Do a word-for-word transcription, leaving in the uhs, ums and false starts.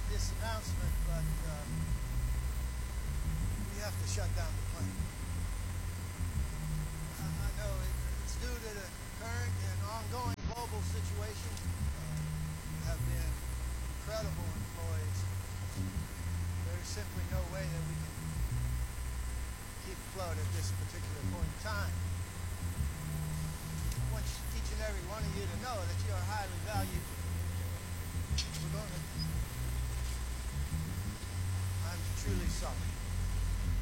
this announcement, but uh, we have to shut down the plant. I, I know it, it's due to the current and ongoing global situation. Uh, you have been incredible employees. There's simply no way that we can keep afloat at this particular point in time. I want each and every one of you to know that you are highly valued. We're going to... I'm truly sorry.